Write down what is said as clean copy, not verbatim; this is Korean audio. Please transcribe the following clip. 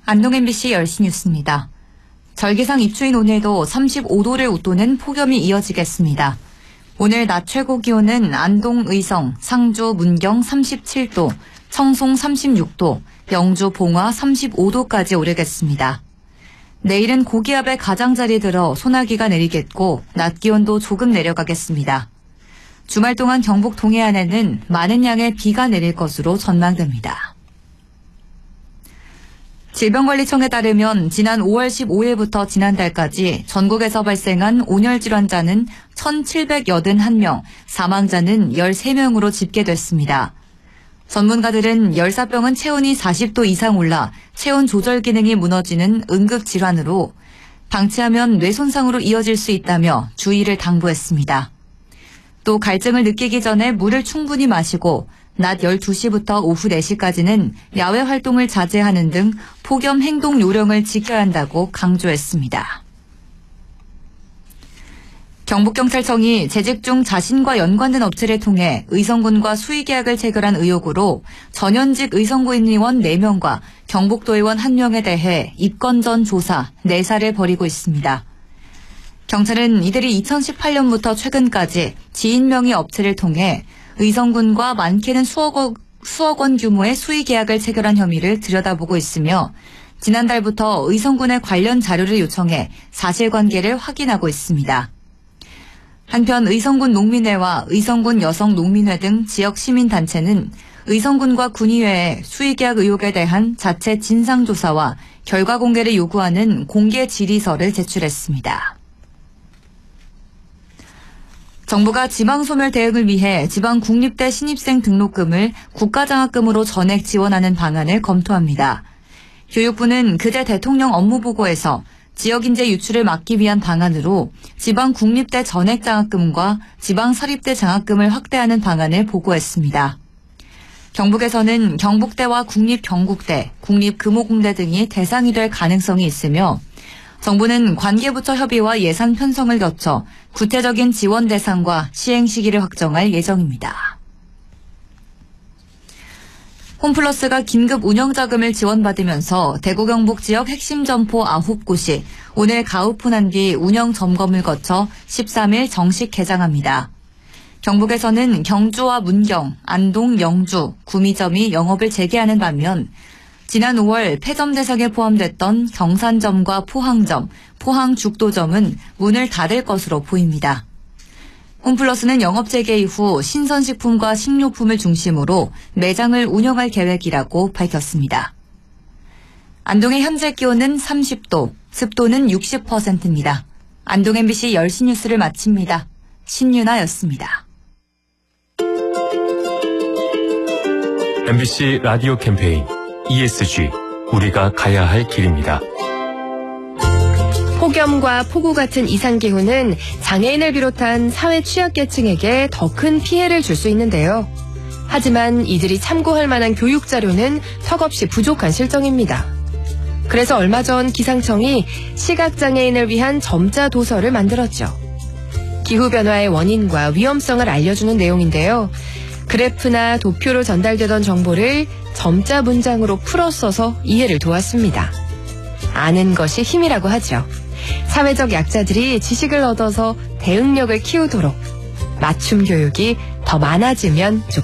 안동 MBC 10시 뉴스입니다. 절기상 입추인 오늘도 35도를 웃도는 폭염이 이어지겠습니다. 오늘 낮 최고 기온은 안동 의성, 상주 문경 37도, 청송 36도, 영주 봉화 35도까지 오르겠습니다. 내일은 고기압의 가장자리 들어 소나기가 내리겠고 낮 기온도 조금 내려가겠습니다. 주말 동안 경북 동해안에는 많은 양의 비가 내릴 것으로 전망됩니다. 질병관리청에 따르면 지난 5월 15일부터 지난달까지 전국에서 발생한 온열 질환자는 1,781명, 사망자는 13명으로 집계됐습니다. 전문가들은 열사병은 체온이 40도 이상 올라 체온 조절 기능이 무너지는 응급질환으로 방치하면 뇌 손상으로 이어질 수 있다며 주의를 당부했습니다. 또 갈증을 느끼기 전에 물을 충분히 마시고 낮 12시부터 오후 4시까지는 야외 활동을 자제하는 등 폭염 행동 요령을 지켜야 한다고 강조했습니다. 경북경찰청이 재직 중 자신과 연관된 업체를 통해 의성군과 수의계약을 체결한 의혹으로 전현직 의성구의원 4명과 경북도의원 1명에 대해 입건 전 조사, 내사를 벌이고 있습니다. 경찰은 이들이 2018년부터 최근까지 지인 명의 업체를 통해 의성군과 많게는 수억 원 규모의 수의계약을 체결한 혐의를 들여다보고 있으며 지난달부터 의성군에 관련 자료를 요청해 사실관계를 확인하고 있습니다. 한편 의성군 농민회와 의성군 여성농민회 등 지역 시민단체는 의성군과 군의회에 수의계약 의혹에 대한 자체 진상조사와 결과 공개를 요구하는 공개 질의서를 제출했습니다. 정부가 지방소멸 대응을 위해 지방국립대 신입생 등록금을 국가장학금으로 전액 지원하는 방안을 검토합니다. 교육부는 그제 대통령 업무보고에서 지역인재 유출을 막기 위한 방안으로 지방국립대 전액장학금과 지방사립대 장학금을 확대하는 방안을 보고했습니다. 경북에서는 경북대와 국립경북대, 국립금호공대 등이 대상이 될 가능성이 있으며 정부는 관계부처 협의와 예산 편성을 거쳐 구체적인 지원 대상과 시행 시기를 확정할 예정입니다. 홈플러스가 긴급 운영자금을 지원받으면서 대구 경북 지역 핵심 점포 9곳이 오늘 가오픈한 뒤 운영 점검을 거쳐 13일 정식 개장합니다. 경북에서는 경주와 문경, 안동, 영주, 구미점이 영업을 재개하는 반면 지난 5월 폐점 대상에 포함됐던 경산점과 포항점, 포항죽도점은 문을 닫을 것으로 보입니다. 홈플러스는 영업 재개 이후 신선식품과 식료품을 중심으로 매장을 운영할 계획이라고 밝혔습니다. 안동의 현재 기온은 30도, 습도는 60%입니다. 안동 MBC 10시 뉴스를 마칩니다. 신유나였습니다. MBC 라디오 캠페인 ESG, 우리가 가야 할 길입니다. 폭염과 폭우 같은 이상기후는 장애인을 비롯한 사회 취약계층에게 더 큰 피해를 줄 수 있는데요. 하지만 이들이 참고할 만한 교육 자료는 턱없이 부족한 실정입니다. 그래서 얼마 전 기상청이 시각장애인을 위한 점자 도서를 만들었죠. 기후변화의 원인과 위험성을 알려주는 내용인데요. 그래프나 도표로 전달되던 정보를 점자 문장으로 풀어 써서 이해를 도왔습니다. 아는 것이 힘이라고 하죠. 사회적 약자들이 지식을 얻어서 대응력을 키우도록 맞춤 교육이 더 많아지면 좋겠습니다.